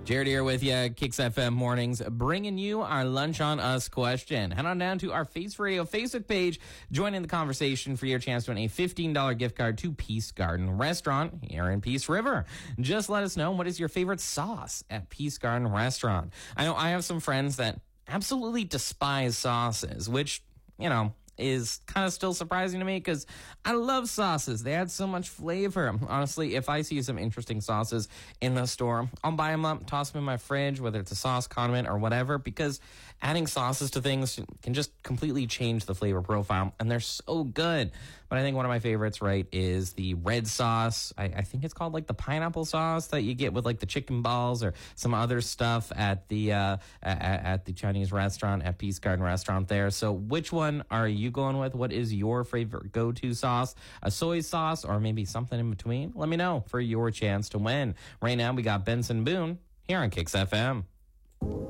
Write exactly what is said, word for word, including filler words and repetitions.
Jared here with you, Kicks F M Mornings, bringing you our Lunch on Us question. Head on down to our Face Radio Facebook page, join in the conversation for your chance to win a fifteen dollars gift card to Peace Garden Restaurant here in Peace River. Just let us know, what is your favorite sauce at Peace Garden Restaurant? I know I have some friends that absolutely despise sauces, which, you know, is kind of still surprising to me because I love sauces. They add so much flavor. Honestly, if I see some interesting sauces in the store, I'll buy them up, toss them in my fridge, whether it's a sauce, condiment, or whatever, because adding sauces to things can just completely change the flavor profile, and they're so good. But I think one of my favorites, right, is the red sauce. I, I think it's called like the pineapple sauce that you get with like the chicken balls or some other stuff at the uh, at, at the Chinese restaurant, at Peace Garden Restaurant there. So which one are you going with? What is your favorite go-to sauce? A soy sauce or maybe something in between? Let me know for your chance to win. Right now we got Benson Boone here on Kicks F M.